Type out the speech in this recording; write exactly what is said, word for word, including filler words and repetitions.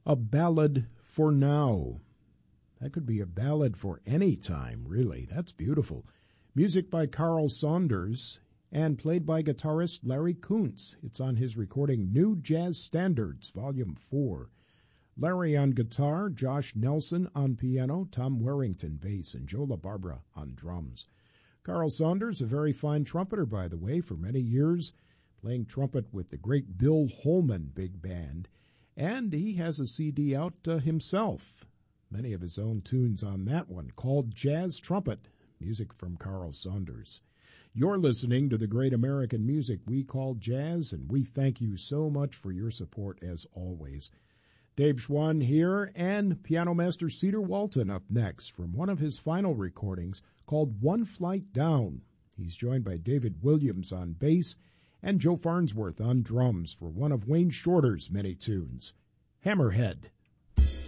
A Ballad for Now. That could be a ballad for any time, really. That's beautiful. Music by Carl Saunders and played by guitarist Larry Kuntz. It's on his recording New Jazz Standards, Volume four. Larry on guitar, Josh Nelson on piano, Tom Warrington bass, and Joe LaBarbera on drums. Carl Saunders, a very fine trumpeter, by the way, for many years, playing trumpet with the great Bill Holman Big Band. And he has a C D out uh, himself. Many of his own tunes on that one, called Jazz Trumpet, music from Carl Saunders. You're listening to the great American music we call jazz, and we thank you so much for your support as always. Dave Schwann here, and piano master Cedar Walton up next from one of his final recordings called One Flight Down. He's joined by David Williams on bass and Joe Farnsworth on drums for one of Wayne Shorter's many tunes, Hammerhead.